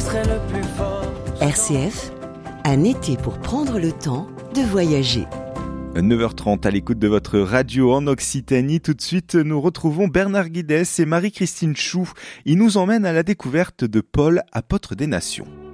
serai le plus fort. RCF, un été pour prendre le temps de voyager. 9h30 à l'écoute de votre radio en Occitanie. Tout de suite, nous retrouvons Bernard Guidès et Marie-Christine Chou. Ils nous emmènent à la découverte de Paul, apôtre des nations.